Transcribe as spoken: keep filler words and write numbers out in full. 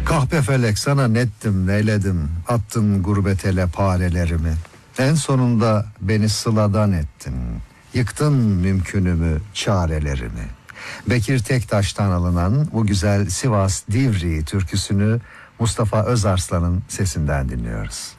Kahpe felek sana nettim neyledim, attın gurbet ele parelerimi. En sonunda beni sıladan ettin, yıktın mümkünümü çarelerimi. Bekir Tektaş'tan alınan bu güzel Sivas Divriği türküsünü Mustafa Özarslan'ın sesinden dinliyoruz.